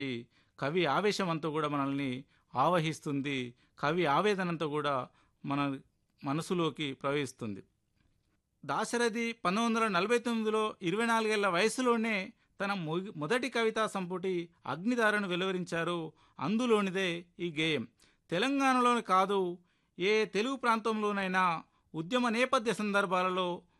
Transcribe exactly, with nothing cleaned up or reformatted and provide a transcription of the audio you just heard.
ఈ కవి ఆవేశమంతా కూడా మనల్ని ఆవహిస్తుంది. కవి ఆవేదనంతా కూడా మన మనసులోకి ప్రవహిస్తుంది. దాశరథి పంతొమ్మిది వందల నలభై తొమ్మిదిలో ఇరవై నాలుగేళ్ల వయసులోనే తన మొగి- మొదటి కవితా సంపుటి అగ్నిధారను వెలువరించారు. అందులోనిదే ఈ గేయం. తెలంగాణలోనే కాదు, ఏ తెలుగు ప్రాంతంలోనైనా ఉద్యమ నేపథ్య సందర్భాలలో